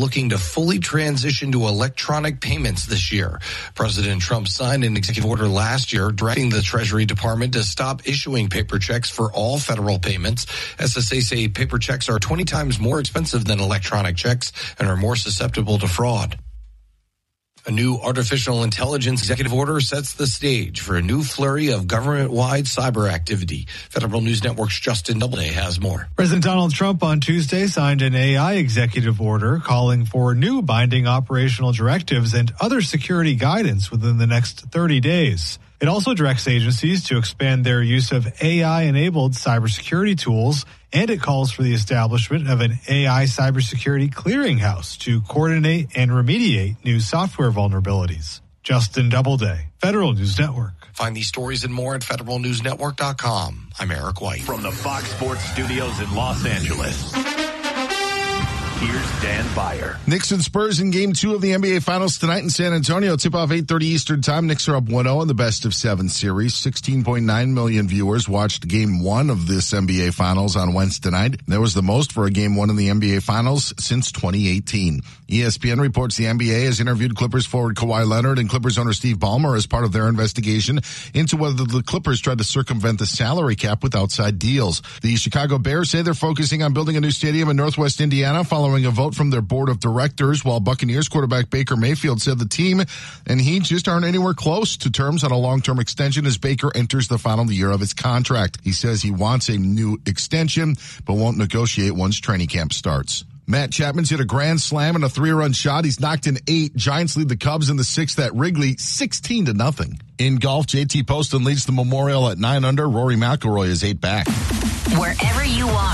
looking to fully transition to electronic payments this year. President Trump signed an executive order last year directing the Treasury Department to stop issuing paper checks for all federal payments. SSA say paper checks are 20 times more expensive than electronic checks and are more susceptible to fraud. A new artificial intelligence executive order sets the stage for a new flurry of government-wide cyber activity. Federal News Network's Justin Doubleday has more. President Donald Trump on Tuesday signed an AI executive order calling for new binding operational directives and other security guidance within the next 30 days. It also directs agencies to expand their use of AI-enabled cybersecurity tools, and it calls for the establishment of an AI cybersecurity clearinghouse to coordinate and remediate new software vulnerabilities. Justin Doubleday, Federal News Network. Find these stories and more at federalnewsnetwork.com. I'm Eric White. From the Fox Sports Studios in Los Angeles, here's Dan Beyer. Knicks and Spurs in Game 2 of the NBA Finals tonight in San Antonio. Tip-off 8:30 Eastern Time. Knicks are up 1-0 in the best-of-7 series. 16.9 million viewers watched Game 1 of this NBA Finals on Wednesday night. That was the most for a Game 1 in the NBA Finals since 2018. ESPN reports the NBA has interviewed Clippers forward Kawhi Leonard and Clippers owner Steve Ballmer as part of their investigation into whether the Clippers tried to circumvent the salary cap with outside deals. The Chicago Bears say they're focusing on building a new stadium in Northwest Indiana following a vote from their board of directors, while Buccaneers quarterback Baker Mayfield said the team and he just aren't anywhere close to terms on a long-term extension as Baker enters the final year of his contract. He says he wants a new extension, but won't negotiate once training camp starts. Matt Chapman's hit a grand slam and a 3-run shot. He's knocked in 8. Giants lead the Cubs in the 6th at Wrigley, 16-0. In golf, JT Poston leads the Memorial at 9 under. Rory McIlroy is 8 back. Wherever you are.